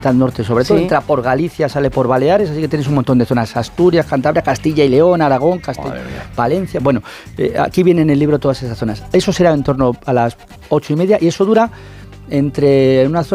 al norte, sobre todo, Sí. entra por Galicia, sale por Baleares, así que tienes un montón de zonas, Asturias, Cantabria, Castilla y León, Aragón, Valencia, bueno, aquí viene en el libro todas esas zonas. Eso será en torno a las 8:30 y eso dura entre una zona